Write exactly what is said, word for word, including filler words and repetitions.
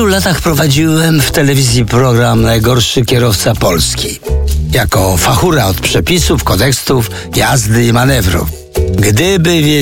wielu latach prowadziłem w telewizji program Najgorszy kierowca Polski. Jako fachura od przepisów, kodeksów, jazdy i manewrów. Gdyby wiedzieć,